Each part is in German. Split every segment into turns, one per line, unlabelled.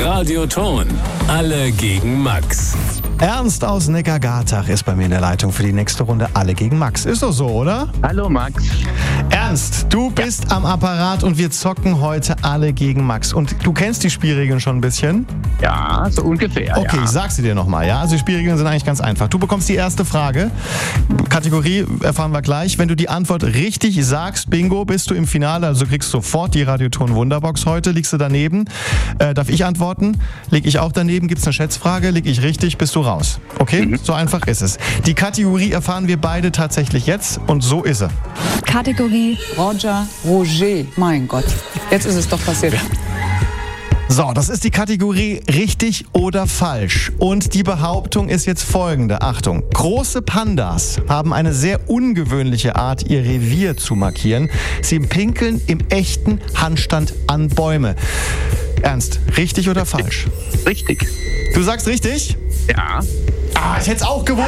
Radioton. Alle gegen Max.
Ernst aus Neckargartach ist bei mir in der Leitung für die nächste Runde Alle gegen Max. Ist doch so, oder?
Hallo Max.
Ernst, du bist am Apparat und wir zocken heute Alle gegen Max. Und du kennst die Spielregeln schon ein bisschen?
Ja, so ungefähr.
Okay,
ja.
ich sag sie dir nochmal, ja? Also die Spielregeln sind eigentlich ganz einfach. Du bekommst die erste Frage. Kategorie erfahren wir gleich. Wenn du die Antwort richtig sagst, bingo, bist du im Finale. Also kriegst sofort die Radioton Wunderbox heute. Liegst du daneben? Darf ich antworten? Leg ich auch daneben? Gibt's eine Schätzfrage? Leg ich richtig? Bist du raus. Okay? So einfach ist es. Die Kategorie erfahren wir beide tatsächlich jetzt und so ist sie.
Kategorie
Roger. Mein Gott, jetzt ist es doch passiert.
So, das ist die Kategorie richtig oder falsch. Und die Behauptung ist jetzt folgende. Achtung, große Pandas haben eine sehr ungewöhnliche Art, ihr Revier zu markieren. Sie pinkeln im echten Handstand an Bäume. Ernst, richtig oder falsch?
Richtig.
Du sagst richtig?
Ja.
Ich hätte es auch gewusst.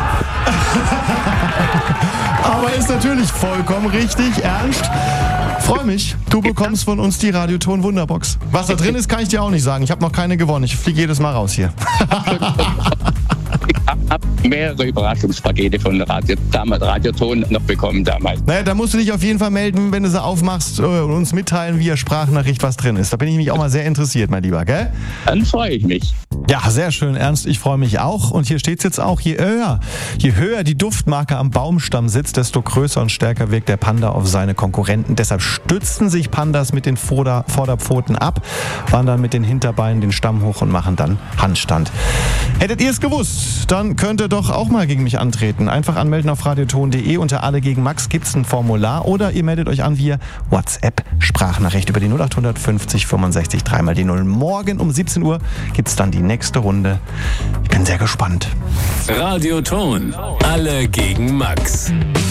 Aber ist natürlich vollkommen richtig, Ernst. Freu mich, du bekommst von uns die Radioton Wunderbox. Was da drin ist, kann ich dir auch nicht sagen. Ich habe noch keine gewonnen. Ich fliege jedes Mal raus hier.
Ich habe mehrere Überraschungspakete von Radioton noch bekommen damals.
Naja, da musst du dich auf jeden Fall melden, wenn du sie aufmachst und uns mitteilen via Sprachnachricht, was drin ist. Da bin ich mich auch mal sehr interessiert, mein Lieber, gell?
Dann freue ich mich.
Ja, sehr schön, Ernst. Ich freue mich auch. Und hier steht es jetzt auch, je höher die Duftmarke am Baumstamm sitzt, desto größer und stärker wirkt der Panda auf seine Konkurrenten. Deshalb stützen sich Pandas mit den Vorderpfoten ab, wandern mit den Hinterbeinen den Stamm hoch und machen dann Handstand. Hättet ihr es gewusst, dann könnt ihr doch auch mal gegen mich antreten. Einfach anmelden auf radioton.de. Unter Alle gegen Max gibt es ein Formular oder ihr meldet euch an via WhatsApp Sprachnachricht über die 0800 50 65 3 die 0. Morgen um 17 Uhr gibt es dann die nächste Runde. Ich bin sehr gespannt.
Radioton. Alle gegen Max.